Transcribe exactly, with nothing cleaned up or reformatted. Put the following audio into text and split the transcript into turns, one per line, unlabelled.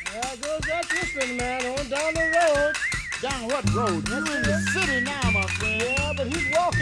There goes that Twisting man on down the road.
Down what road? You in the city now, my friend.
Yeah, but he's walking.